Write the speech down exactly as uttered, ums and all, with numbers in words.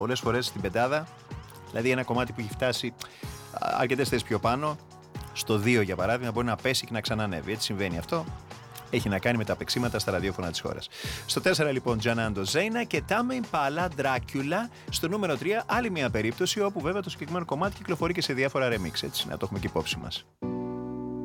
πολλές φορές στην πεντάδα, δηλαδή ένα κομμάτι που έχει φτάσει αρκετές θέσεις πιο πάνω, στο δύο για παράδειγμα, μπορεί να πέσει και να ξανανεύει. Έτσι συμβαίνει αυτό. Έχει να κάνει με τα παίξήματα στα ραδιόφωνα της χώρας. Στο τέσσερα λοιπόν Τζανάντο Ζέινα και Τάμε Ιμπάλα Ντράκιουλα. Στο νούμερο τρία άλλη μια περίπτωση όπου βέβαια το συγκεκριμένο κομμάτι κυκλοφορεί και σε διάφορα remix. Έτσι, να το έχουμε και υπόψη μας.